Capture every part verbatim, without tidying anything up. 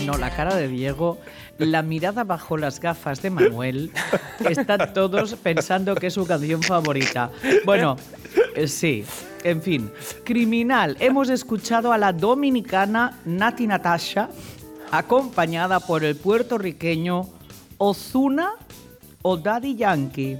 no, la cara de Diego, la mirada bajo las gafas de Manuel, están todos pensando que es su canción favorita. Bueno, eh, sí, en fin. Criminal, hemos escuchado a la dominicana Nati Natasha, acompañada por el puertorriqueño Ozuna o Daddy Yankee.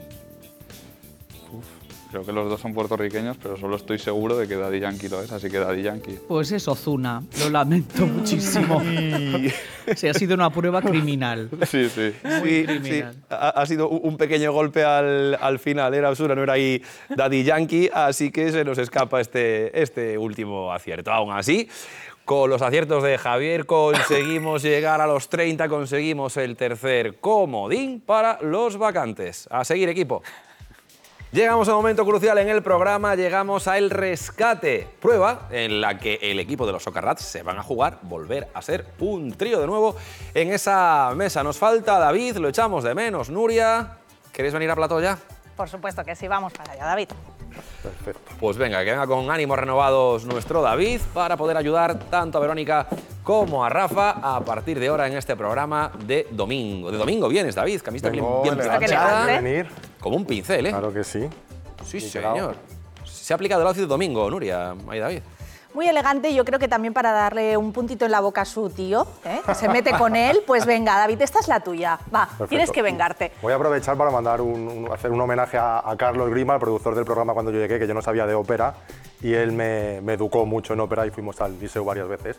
Creo que los dos son puertorriqueños, pero solo estoy seguro de que Daddy Yankee lo es, así que Daddy Yankee. Pues es Ozuna, lo lamento muchísimo. Sí, ha sido una prueba criminal. Sí, sí. Muy Sí, criminal. sí. Ha, ha sido un pequeño golpe al, al final, era Ozuna, no era ahí Daddy Yankee, así que se nos escapa este, este último acierto. Aún así, con los aciertos de Javier conseguimos llegar a los treinta, conseguimos el tercer comodín para los vacantes. A seguir, equipo. Llegamos a un momento crucial en el programa, llegamos a El Rescate, prueba en la que el equipo de los Socarrats se van a jugar, volver a ser un trío de nuevo en esa mesa. Nos falta David, lo echamos de menos. Nuria, ¿queréis venir a plató ya? Por supuesto que sí, vamos para allá, David. Perfecto. Pues venga, que venga con ánimos renovados nuestro David para poder ayudar tanto a Verónica como a Rafa a partir de ahora en este programa de domingo. De domingo vienes, David, camisa bien, Vengo bien elegante planchada, de venir. como un pincel, ¿eh? Claro que sí. Sí, Y señor. claro. Se ha aplicado el outfit de domingo, Nuria. Ahí, David. Muy elegante, yo creo que también para darle un puntito en la boca a su tío, ¿eh? Que se mete con él, pues venga, David, esta es la tuya. Va, Perfecto. tienes que vengarte. Voy a aprovechar para mandar un, un- hacer un homenaje a, a Carlos Grima, el productor del programa cuando yo llegué, que yo no sabía de ópera, y él me, me educó mucho en ópera y fuimos al liceo varias veces.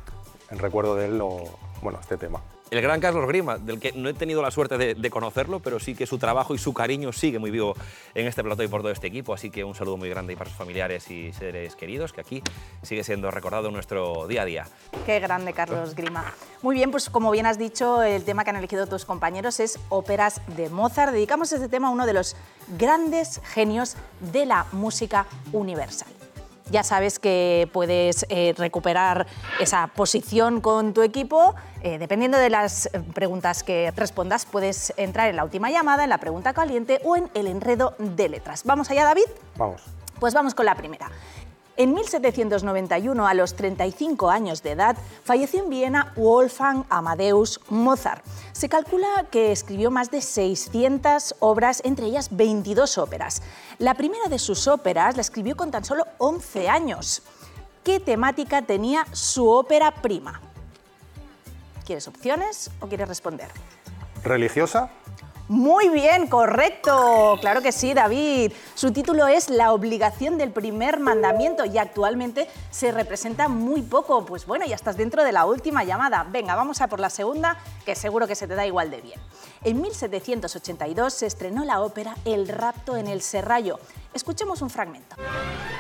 En recuerdo de él, lo, bueno, este tema. El gran Carlos Grima, del que no he tenido la suerte de, de conocerlo, pero sí que su trabajo y su cariño sigue muy vivo en este plató y por todo este equipo. Así que un saludo muy grande y para sus familiares y seres queridos, que aquí sigue siendo recordado en nuestro día a día. Qué grande, Carlos Grima. Muy bien, pues como bien has dicho, el tema que han elegido tus compañeros es óperas de Mozart. Dedicamos este tema a uno de los grandes genios de la música universal. Ya sabes que puedes eh, recuperar esa posición con tu equipo. Eh, dependiendo de las eh, preguntas que respondas, puedes entrar en la última llamada, en la pregunta caliente o en el enredo de letras. ¿Vamos allá, David? Vamos. Pues vamos con la primera. En mil setecientos noventa y uno, a los treinta y cinco años de edad, falleció en Viena Wolfgang Amadeus Mozart. Se calcula que escribió más de seiscientas obras, entre ellas veintidós óperas. La primera de sus óperas la escribió con tan solo once años. ¿Qué temática tenía su ópera prima? ¿Quieres opciones o quieres responder? ¿Religiosa? Muy bien, correcto. Claro que sí, David. Su título es La obligación del primer mandamiento y actualmente se representa muy poco. Pues bueno, ya estás dentro de la última llamada. Venga, vamos a por la segunda, que seguro que se te da igual de bien. En mil setecientos ochenta y dos se estrenó la ópera El rapto en el Serrallo. Escuchemos un fragmento.